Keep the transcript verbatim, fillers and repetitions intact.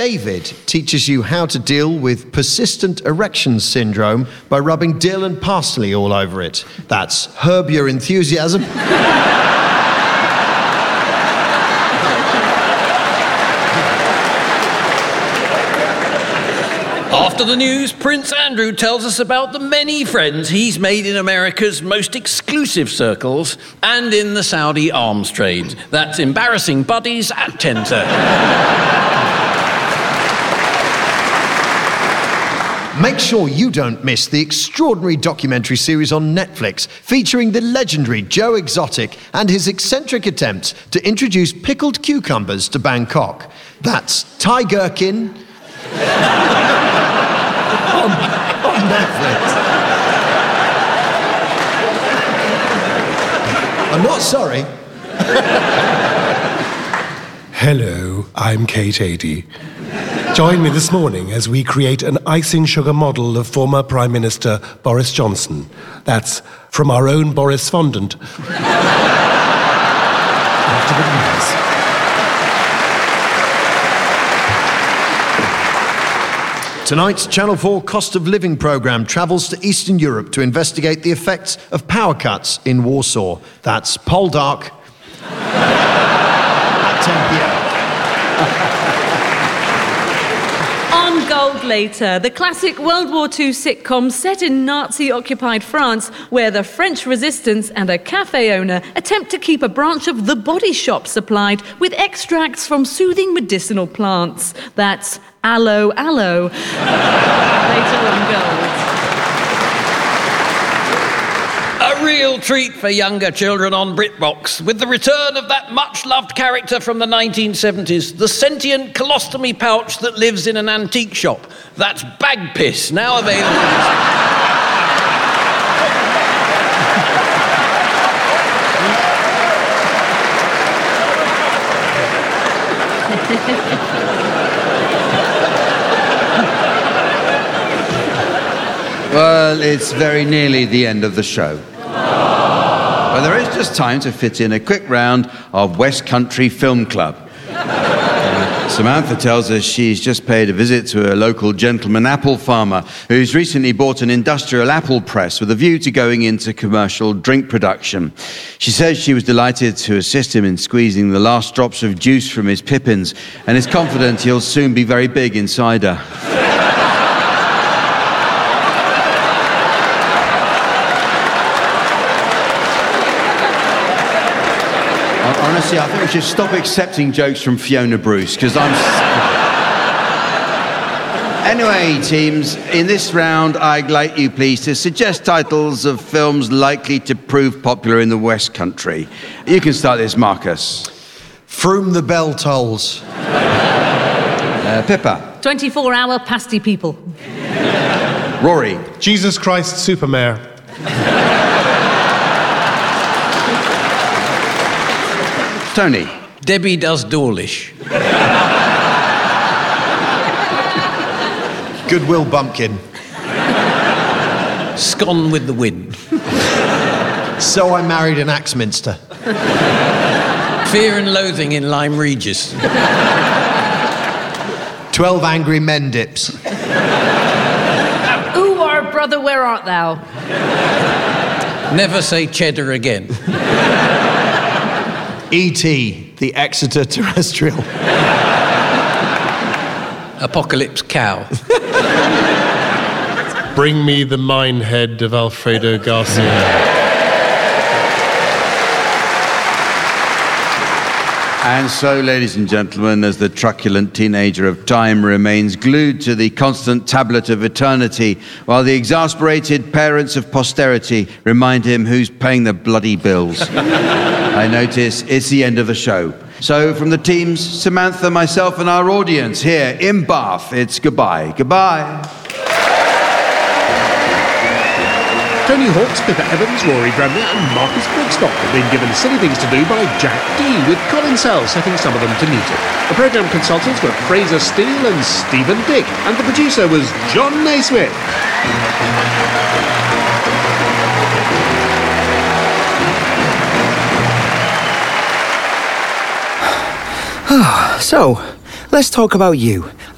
David teaches you how to deal with persistent erection syndrome by rubbing dill and parsley all over it. That's Herb Your Enthusiasm. After the news, Prince Andrew tells us about the many friends he's made in America's most exclusive circles and in the Saudi arms trade. That's Embarrassing Buddies at ten thirty. Make sure you don't miss the extraordinary documentary series on Netflix featuring the legendary Joe Exotic and his eccentric attempt to introduce pickled cucumbers to Bangkok. That's Ty Gherkin on, on Netflix. I'm not sorry. Hello, I'm Kate Adie. Join me this morning as we create an icing sugar model of former Prime Minister Boris Johnson. That's from our own Boris Fondant. After the news. Tonight's Channel four Cost of Living programme travels to Eastern Europe to investigate the effects of power cuts in Warsaw. That's Poldark at ten p.m. On Gold Later, the classic World War Two sitcom set in Nazi-occupied France, where the French resistance and a cafe owner attempt to keep a branch of The Body Shop supplied with extracts from soothing medicinal plants. That's Aloe Aloe. Later on Gold. A real treat for younger children on BritBox, with the return of that much-loved character from the nineteen seventies, the sentient colostomy pouch that lives in an antique shop. That's Bag Piss, now available. Well, it's very nearly the end of the show. But there is just time to fit in a quick round of West Country Film Club. Uh, Samantha tells us she's just paid a visit to a local gentleman apple farmer who's recently bought an industrial apple press with a view to going into commercial drink production. She says she was delighted to assist him in squeezing the last drops of juice from his pippins and is confident he'll soon be very big in cider. Honestly, I think we should stop accepting jokes from Fiona Bruce, because I'm... Anyway, teams, in this round, I'd like you, please, to suggest titles of films likely to prove popular in the West Country. You can start this, Marcus. Froom the Bell Tolls. Uh, Pippa. twenty-four hour pasty people. Rory. Jesus Christ Supermare. Tony. Debbie Does Dawlish. Goodwill Bumpkin. Scone with the Wind. So I Married an Axminster. Fear and Loathing in Lyme Regis. Twelve Angry Men Dips. Ooh, our brother, where art thou? Never Say Cheddar Again. E T, the Exeter Terrestrial. Apocalypse Cow. Bring me the Minehead of Alfredo Garcia. And so, ladies and gentlemen, as the truculent teenager of time remains glued to the constant tablet of eternity, while the exasperated parents of posterity remind him who's paying the bloody bills, I notice it's the end of the show. So, from the teams, Samantha, myself, and our audience here in Bath, it's goodbye. Goodbye. Tony Hawks, Pippa Evans, Rory Bramley and Marcus Brigstock have been given Silly Things to Do by Jack D, with Colin Sell setting some of them to music. The programme consultants were Fraser Steele and Stephen Dick, and the producer was John Naismith. So, let's talk about you.